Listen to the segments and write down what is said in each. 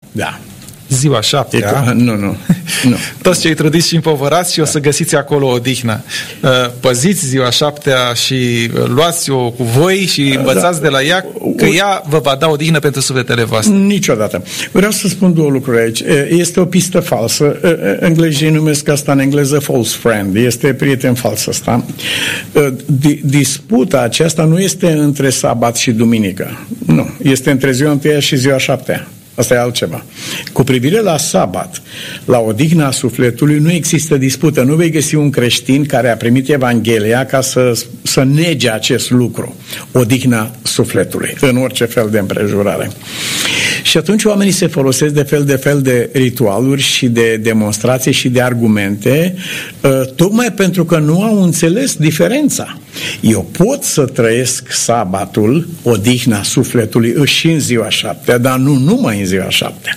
Da. Ziua 7-a. Nu. Toți cei trădiți și împovărați și o să găsiți acolo odihnă. Păziți ziua 7-a și luați-o cu voi și învățați de la ea că ea vă va da odihnă pentru sufletele voastre. Niciodată. Vreau să spun două lucruri aici. Este o pistă falsă. Englezii numesc asta în engleză false friend. Este prieten fals ăsta. Disputa aceasta nu este între sabat și duminică. Nu. Este între ziua 1 și ziua 7-a. Asta e altceva. Cu privire la sabat, la odihna sufletului, nu există dispută. Nu vei găsi un creștin care a primit Evanghelia ca să nege acest lucru. Odihna sufletului, în orice fel de împrejurare. Și atunci oamenii se folosesc de fel de ritualuri și de demonstrații și de argumente, tocmai pentru că nu au înțeles diferența. Eu pot să trăiesc sabatul, odihna sufletului, și în ziua 7, dar nu numai în ziua 7.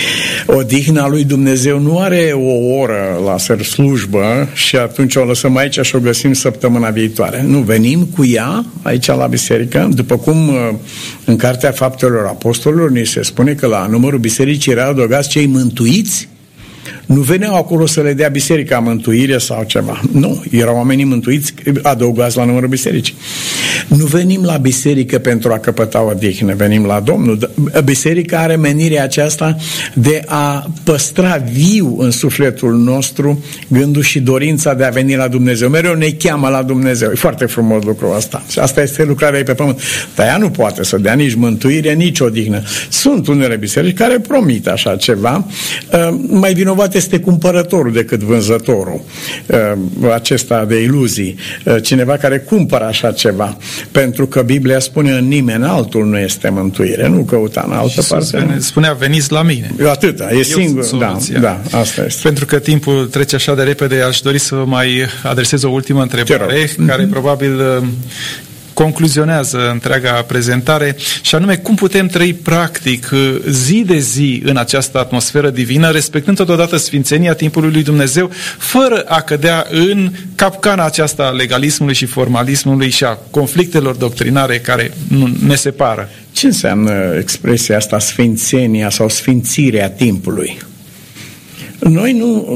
Odihna lui Dumnezeu nu are o oră la slujbă și atunci o lăsăm aici și o găsim săptămâna viitoare. Nu, venim cu ea aici la biserică, după cum în Cartea Faptelor Apostolilor ni se spune că la numărul bisericii erau adăugați cei mântuiți. Nu veneau acolo să le dea biserica mântuire sau ceva. Nu, erau oamenii mântuiți adăugați la numărul bisericii. Nu venim la biserică pentru a căpăta odihnă, venim la Domnul. Biserica are menirea aceasta de a păstra viu în sufletul nostru gândul și dorința de a veni la Dumnezeu. Mereu ne cheamă la Dumnezeu. E foarte frumos lucrul ăsta. Și asta este lucrarea ei pe pământ. Dar ea nu poate să dea nici mântuire, nici odihnă. Sunt unele biserici care promit așa ceva. Mai vinovat este cumpărătorul decât vânzătorul acesta de iluzii. Cineva care cumpără așa ceva. Pentru că Biblia spune în nimeni altul nu este mântuire. Nu căuta în altă parte. Spunea veniți la mine. Atâta. E singur. Da, asta este. Pentru că timpul trece așa de repede, aș dori să mai adresez o ultimă întrebare care probabil concluzionează întreaga prezentare, și anume cum putem trăi practic zi de zi în această atmosferă divină, respectând totodată sfințenia timpului lui Dumnezeu, fără a cădea în capcana aceasta a legalismului și formalismului și a conflictelor doctrinare care ne separă. Ce înseamnă expresia asta, sfințenia sau sfințirea timpului? Noi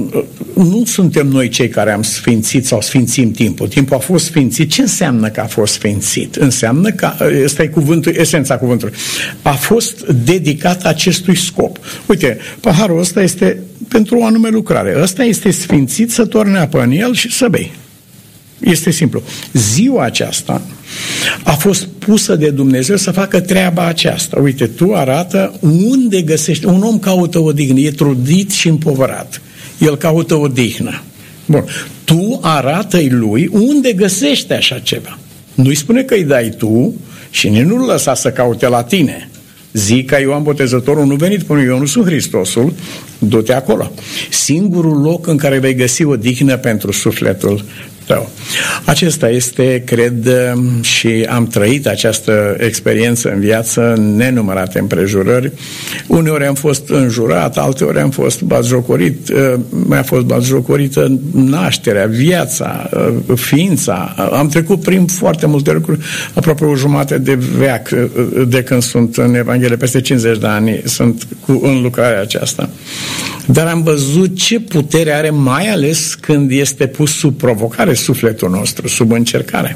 nu suntem noi cei care am sfințit sau sfințim timpul. Timpul a fost sfințit. Ce înseamnă că a fost sfințit? Înseamnă că, ăsta e cuvântul, esența cuvântului, a fost dedicat acestui scop. Uite, paharul ăsta este pentru o anume lucrare. Ăsta este sfințit să torne apă în el și să bei. Este simplu. Ziua aceasta a fost pusă de Dumnezeu să facă treaba aceasta. Uite, tu arată unde găsești. Un om caută odihnă, e trudit și împovărat. El caută odihnă. Bun. Tu arată-i lui unde găsește așa ceva. Nu-i spune că îi dai tu și nu-l lăsa să caute la tine. Zic ca Ioan Botezătorul nu venit până eu nu sunt Hristosul, du-te acolo. Singurul loc în care vei găsi odihnă pentru sufletul tău. Acesta este, cred, și am trăit această experiență în viață, nenumărate împrejurări. Uneori am fost înjurat, alteori am fost batjocorit, mi-a fost batjocorită nașterea, viața, ființa. Am trecut prin foarte multe lucruri, aproape o jumătate de veac de când sunt în Evanghelie, peste 50 de ani sunt în lucrarea aceasta. Dar am văzut ce putere are, mai ales când este pus sub provocare sufletul nostru, sub încercare.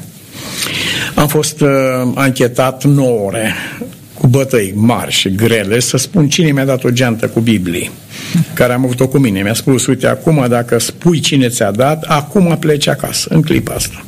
Am fost anchetat 9 ore cu bătăi mari și grele să spun cine mi-a dat o geantă cu Biblie, care am avut-o cu mine. Mi-a spus, uite, acum dacă spui cine ți-a dat, acum pleci acasă, în clipa asta.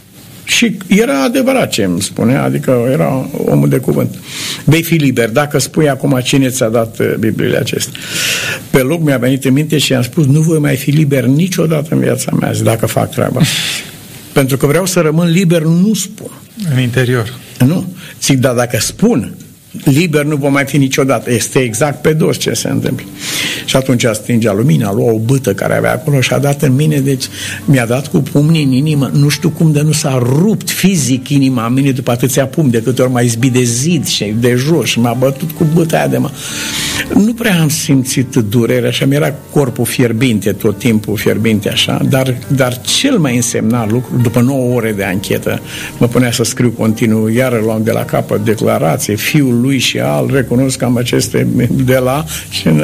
Și era adevărat ce îmi spunea, adică era omul de cuvânt. Vei fi liber dacă spui acum cine ți-a dat Bibliile acestea. Pe loc mi-a venit în minte și am spus, nu voi mai fi liber niciodată în viața mea, dacă fac treaba. Pentru că vreau să rămân liber, nu spun. În interior. Nu. Zic, dar dacă spun, liber nu vom mai fi niciodată. Este exact pe dos ce se întâmplă. Și atunci stingea lumina, lua o bâtă care avea acolo și a dat în mine, deci mi-a dat cu pumnii în inimă, nu știu cum de nu s-a rupt fizic inima în mine după atâția pumni, de câte ori m-a izbit de zid și de jos și m-a bătut cu bâta aia de mă. Nu prea am simțit durerea, așa mi-era corpul fierbinte, tot timpul fierbinte așa, dar cel mai însemnat lucru, după 9 ore de anchetă, mă punea să scriu continuu, iară luam de la capăt declarație, fiul lui și al, recunosc că am aceste de la și